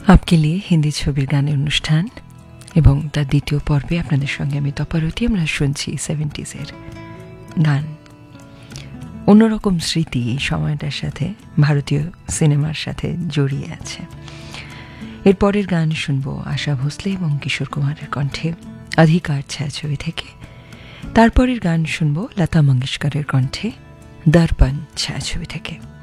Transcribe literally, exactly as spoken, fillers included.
आपके लिए হিন্দি ছবির গানের অনুষ্ঠান এবং তার দ্বিতীয় পর্বে আপনাদের সঙ্গে আমি তপারতি আমরা শুনছি সেভেন্টিজের গান। অন্যরকম স্মৃতি এই সময়টার সাথে ভারতীয় সিনেমার সাথে জড়িয়ে আছে। এরপরের গান শুনবো আশা ভোসলে এবং কিশোর কুমারের কণ্ঠে অধিকার ছায়াছবি থেকে। তারপরের গান শুনবো লতা মঙ্গেশকরের কণ্ঠে দর্পণ ছায়াছবি থেকে।